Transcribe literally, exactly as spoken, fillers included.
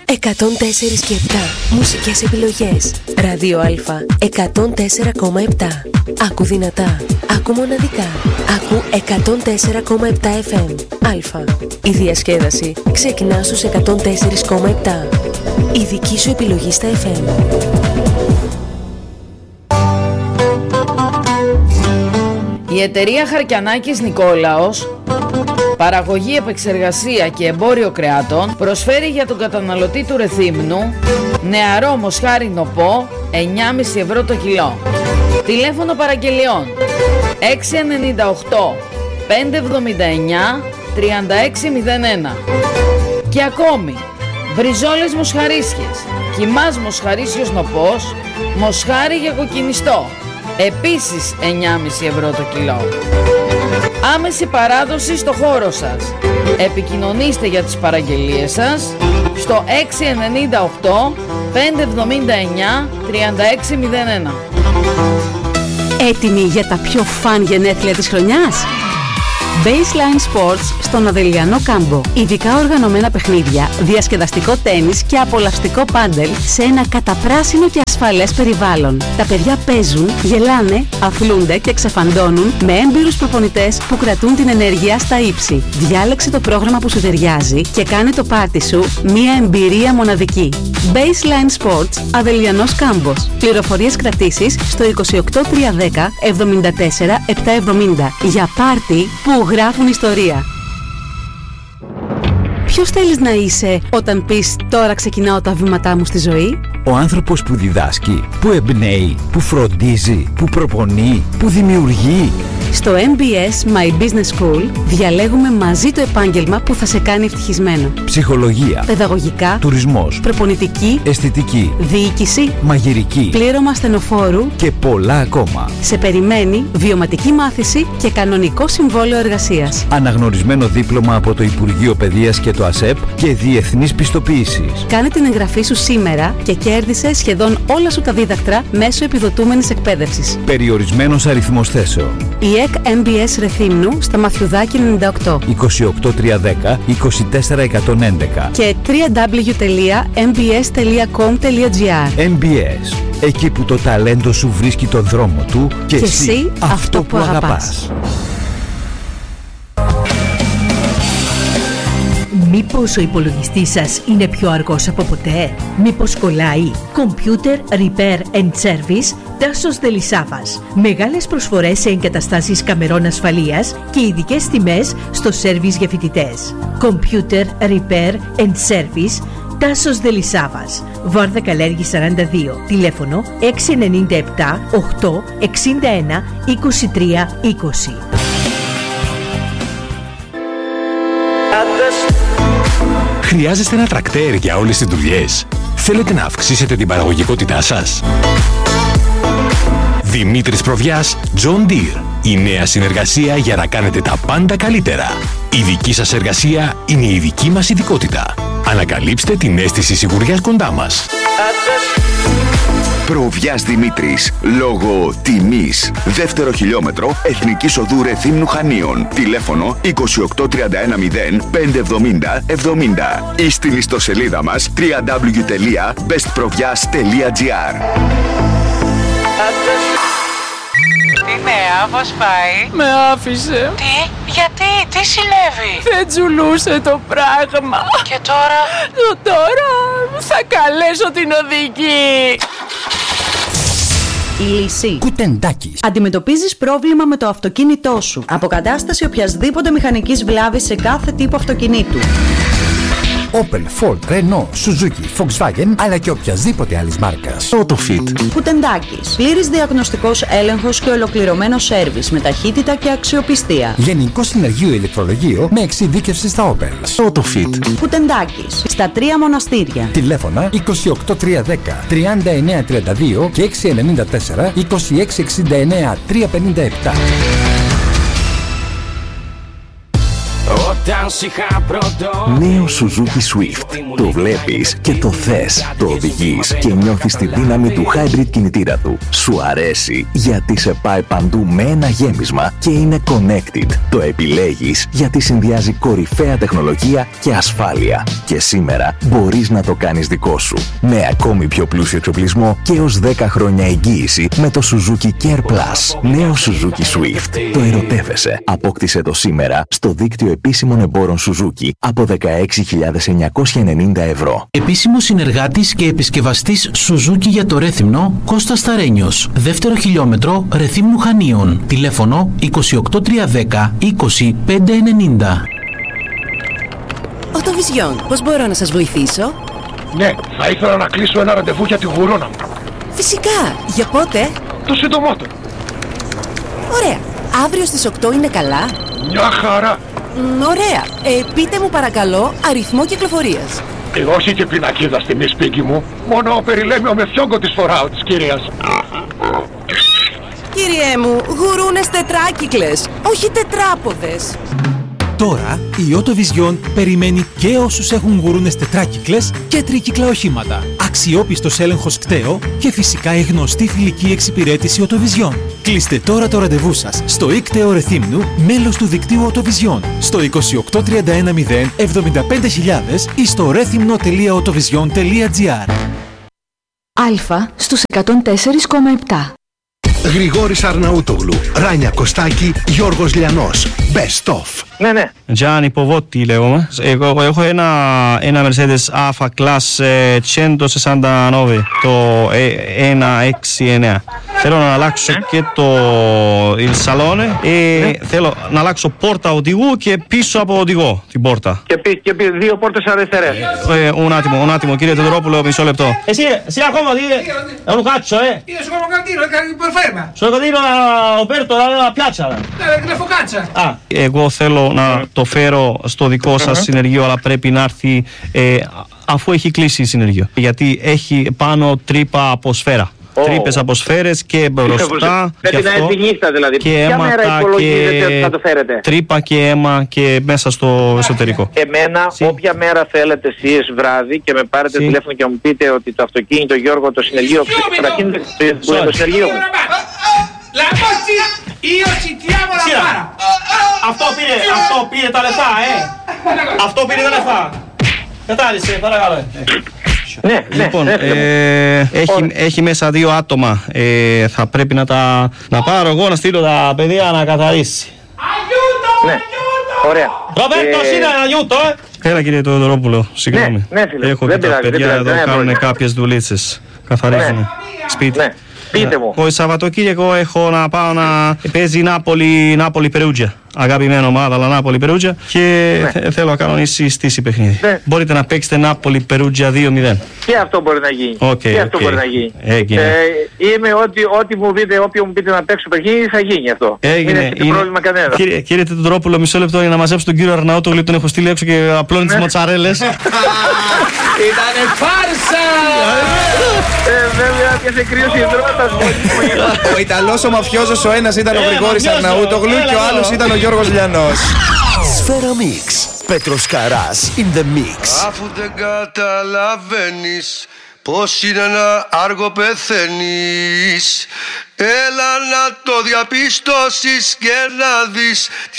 εκατόν τέσσερα και επτά μουσικές επιλογές. Ράδιο Α εκατόν τέσσερα κόμμα επτά. Άκου δυνατά, άκου μοναδικά. Άκου εκατόν τέσσερα κόμμα επτά εφ εμ. Α. Η διασκέδαση ξεκινά στους εκατόν τέσσερα κόμμα επτά. Η δική σου επιλογή στα εφ εμ. Η εταιρεία Χαρκιανάκης Νικόλαος, παραγωγή, επεξεργασία και εμπόριο κρεάτων, προσφέρει για τον καταναλωτή του Ρεθύμνου νεαρό μοσχάρι νοπό εννιά κόμμα πέντε ευρώ το κιλό. Τηλέφωνο παραγγελιών έξι εννιά οκτώ πέντε εβδομήντα εννιά τριάντα έξι μηδέν ένα. Και ακόμη μπριζόλες μοσχαρίσιες, κιμάς μοσχαρίσιος νοπός, μοσχάρι για κοκκινιστό, επίσης εννιά κόμμα πέντε ευρώ το κιλό. Άμεση παράδοση στο χώρο σας. Επικοινωνήστε για τις παραγγελίες σας στο έξι εννιά οκτώ πέντε εβδομήντα εννιά τριάντα έξι μηδέν ένα. Έτοιμοι για τα πιο φαν γενέθλια της χρονιάς? Baseline Sports στον Αδελιανό Κάμπο. Ειδικά οργανωμένα παιχνίδια, διασκεδαστικό τένις και απολαυστικό πάντελ σε ένα καταπράσινο και ασφαλές περιβάλλον. Τα παιδιά παίζουν, γελάνε, αθλούνται και ξεφαντώνουν με έμπειρους προπονητές που κρατούν την ενέργεια στα ύψη. Διάλεξε το πρόγραμμα που σου ταιριάζει και κάνε το πάρτι σου μια εμπειρία μοναδική. Baseline Sports, Αδελιανός Κάμπος. Πληροφορίες κρατήσεις στο είκοσι οκτώ τριακόσια δέκα εβδομήντα τέσσερα επτακόσια εβδομήντα για πάρτι που γράφουν ιστορία. Ποιος θέλεις να είσαι όταν πεις «Τώρα ξεκινάω τα βήματά μου στη ζωή»? Ο άνθρωπος που διδάσκει, που εμπνέει, που φροντίζει, που προπονεί, που δημιουργεί. Στο εμ μπι ες My Business School διαλέγουμε μαζί το επάγγελμα που θα σε κάνει ευτυχισμένο. Ψυχολογία, παιδαγωγικά, τουρισμός, προπονητική, αισθητική, διοίκηση, μαγειρική, πλήρωμα ασθενοφόρου και πολλά ακόμα. Σε περιμένει βιωματική μάθηση και κανονικό συμβόλαιο εργασίας. Αναγνωρισμένο δίπλωμα από το Υπουργείο Παιδείας και το ΑΣΕΠ και διεθνής πιστοποίησης. Κάνε την εγγραφή σου σήμερα και κέρδισε σχεδόν όλα σου τα δίδακτρα μέσω επιδοτούμενης εκπαίδευσης. Περιορισμένος αριθμός θέσεων. Η ΕΚ εμ μπι ες Ρεθύμνου στα Μαθιουδάκη ενενήντα οκτώ. είκοσι οκτώ τριακόσια δέκα είκοσι τέσσερα εκατόν έντεκα και double-u double-u double-u τελεία εμ μπι ες τελεία κομ τελεία τζι άρ. εμ μπι ες. Εκεί που το ταλέντο σου βρίσκει τον δρόμο του και, και εσύ, εσύ αυτό που αγαπάς. αγαπάς. Μήπως ο υπολογιστής σας είναι πιο αργός από ποτέ? Μήπως κολλάει? Computer Repair and Service Τάσος Δελισάβας. Μεγάλες προσφορές σε εγκαταστάσεις καμερών ασφαλείας και ειδικές τιμές στο σέρβις για φοιτητές. Computer Repair and Service Τάσος Δελισάβας. Βάρδα Καλέργη σαράντα δύο. Τηλέφωνο έξι εννιά επτά οκτώ εξήντα ένα είκοσι τρία είκοσι. Χρειάζεστε ένα τρακτέρ για όλες τις δουλειές? Θέλετε να αυξήσετε την παραγωγικότητά σας? Δημήτρης Προβιάς, John Deere. Η νέα συνεργασία για να κάνετε τα πάντα καλύτερα. Η δική σας εργασία είναι η δική μας ειδικότητα. Ανακαλύψτε την αίσθηση σιγουριάς κοντά μας. Προβιάς Δημήτρης, λόγω τιμής. Δεύτερο χιλιόμετρο Εθνικής Οδού Ρεθύμνου Χανίων. Τηλέφωνο είκοσι οκτώ τριάντα ένα μηδέν πέντε εβδομήντα εβδομήντα ή στην ιστοσελίδα μας double-u double-u double-u τελεία best provias τελεία τζι άρ. Τι νέα, πώς πάει? Με άφησε. Τι, γιατί, τι συνέβη? Δεν τζουλούσε το πράγμα. Και τώρα? Τώρα θα καλέσω την οδηγή. Η λύση. Κουτεντάκης. Αντιμετωπίζεις πρόβλημα με το αυτοκίνητό σου. Αποκατάσταση οποιασδήποτε μηχανικής βλάβης σε κάθε τύπο αυτοκινήτου. Opel, Ford, Renault, Suzuki, Volkswagen, αλλά και οποιασδήποτε άλλης μάρκας. Autofit. Κουτεντάκης. Πλήρης διαγνωστικός έλεγχος και ολοκληρωμένο σέρβις με ταχύτητα και αξιοπιστία. Γενικό συνεργείο ηλεκτρολογείο με εξειδίκευση στα Opel. Autofit. Κουτεντάκης. Στα τρία μοναστήρια. Τηλέφωνα είκοσι οκτώ τριακόσια δέκα τριάντα εννέα τριάντα δύο και έξι εννιά τέσσερα είκοσι έξι εξήντα εννέα τριακόσια πενήντα επτά. Όταν Νέο Suzuki Swift. Το βλέπεις και το θες. Το οδηγείς και νιώθεις τη δύναμη του hybrid κινητήρα του. Σου αρέσει γιατί σε πάει παντού με ένα γέμισμα και είναι connected. Το επιλέγεις γιατί συνδυάζει κορυφαία τεχνολογία και ασφάλεια. Και σήμερα μπορείς να το κάνεις δικό σου. Με ακόμη πιο πλούσιο εξοπλισμό και έως δέκα χρόνια εγγύηση με το Suzuki Care Plus. Νέο Suzuki Swift. Το ερωτεύεσαι. Απόκτησε το σήμερα στο δίκτυο επίσημων εμπόρων Suzuki από δεκαέξι χιλιάδες εννιακόσια ενενήντα ευρώ. Επίσημος συνεργάτης και επισκευαστής Suzuki για το Ρέθυμνο, Κώστας Σταρένιος. Δεύτερο χιλιόμετρο Ρεθύμνου Χανίων. Τηλέφωνο είκοσι οκτώ τριακόσια δέκα είκοσι πέντε ενενήντα. Οτοβιζιόν, πώς μπορώ να σας βοηθήσω? Ναι, θα ήθελα να κλείσω ένα ραντεβού για τη γουρώνα μου. Φυσικά, για πότε? Το συντομότερο. Ωραία, αύριο στις οκτώ είναι καλά? Μια χαρά. Μ, ωραία, ε, πείτε μου παρακαλώ αριθμό κυκλοφορίας. Ε, όχι και πινακίδα στη μη σπίτι μου, μόνο περιλέμιο με φιόγκο της φοράω της κυρίας. Κύριέ μου, γουρούνες τετράκυκλες, όχι τετράποδες. Τώρα η Autovision περιμένει και όσους έχουν γουρούνες τετράκυκλες και τρίκυκλα οχήματα. Αξιόπιστος έλεγχος κταίο και φυσικά η γνωστή φιλική εξυπηρέτηση Autovision. Κλείστε τώρα το ραντεβού σας στο ΙΚΤΕΟ Ρεθύμνου, μέλος του δικτύου Autovision, στο είκοσι οκτώ τριάντα ένα μηδέν εβδομήντα πέντε χιλιάδες ή στο ρέθυμνο τελεία autovision τελεία gr. Αλφα στους εκατόν τέσσερα κόμμα επτά. Γρηγόρης Αρναούτογλου, Ράνια Κωστάκη, Γιώργος Λιανός. Best of. Ναι, ναι. Gianni Povotti λέγομαι. Εγώ έχω ένα, ένα Mercedes A F A Class εκατόν σαράντα εννιά, το εκατόν εξήντα εννιά. Θέλω να αλλάξω ε? και το il salone και ναι. θέλω να αλλάξω πόρτα οδηγού και πίσω από οδηγό την πόρτα. Και, πι, και πι, δύο πόρτες αριστερές. Ε, un attimo, un attimo, κύριε Τεδρόπουλο, μισό λεπτό. Εσύ, εσύ ακόμα, è un cazzo, eh? Io sono un cantino, per ferma. Sono cantino aperto la piazza. La focaccia. Ah, εγώ θέλω να το φέρω στο δικό σας συνεργείο, αλλά πρέπει να έρθει ε, αφού έχει κλείσει η συνεργείο. Γιατί έχει πάνω τρύπα από σφαίρα. Oh. Τρύπες από σφαίρες και μπροστά. Πρέπει να έρθει νύχτα δηλαδή. Και ποια μέρα υπολογίζετε ότι θα το φέρετε? Τρύπα και αίμα και μέσα στο εσωτερικό. Εμένα, sí. όποια μέρα θέλετε εσείς βράδυ και με πάρετε sí. τηλέφωνο και μου πείτε ότι το αυτοκίνητο Γιώργο, το συνεργείο, παρακίνητε το συνεργείο μου. Λαμότσι, io ci chiamo la para. Αυτό πήρε, αυτό πήρε τα λεφτά, ε. Αυτό πήρε τα λεφτά. Κατάληξε, παρακαλώ. Ναι, λοιπόν, ναι, ε, έχει, έχει μέσα δύο άτομα. Ε, θα πρέπει να τα να πάρω εγώ να στείλω τα παιδιά να καθαρίσει. Ναι, ωραία. Ρομπέρτο, ε... είναι αγιούτο, ε. Έλα κύριε Τοδωρόπουλο, συγγνώμη. Ναι, ναι, φίλε. Έχω και τα παιδιά εδώ κάνουν κάποιες δουλίτσες. Καθαρίζουν σπίτι. Ναι. Πείτε μου. Το Σαββατοκύριακο έχω να πάω να παίζει Νάπολη, Νάπολη Περούτζια. Αγαπημένη ομάδα, αλλά Νάπολη Περούτζια. Και ναι. θέλω να κάνω στήσει παιχνίδι. Ναι. Μπορείτε να παίξετε Νάπολη Περούτζια δύο μηδέν. Και αυτό μπορεί να γίνει. Okay, και αυτό okay. μπορεί να γίνει. Έγινε. Ε, είμαι ό,τι, ό,τι μου πείτε, όποιο μου πείτε να παίξω παιχνίδι, θα γίνει αυτό. Έγινε. Είναι, είναι πρόβλημα κανένα. Κύριε, κύριε Τετρόπουλο, μισό λεπτό για να μαζέψω τον κύριο Αρναούτογλου, τον έχω στείλει έξω και απλώνει ναι. τις μοτσαρέλες. Ήτανε φάρσα! Ε, βέβαια και σε κρύος υδρότας. Ο Ιταλός ο μαφιόζος ο ένας ήταν ο Γρηγόρης Αρναούτογλου και ο άλλος ήταν ο Γιώργος Λιανός. Σφαίρα Μίξ. Πέτρος Καράς in the mix. Αφού δεν καταλαβαίνεις πως είναι να άργο πεθαίνεις, έλα να το διαπιστώσεις και να δεις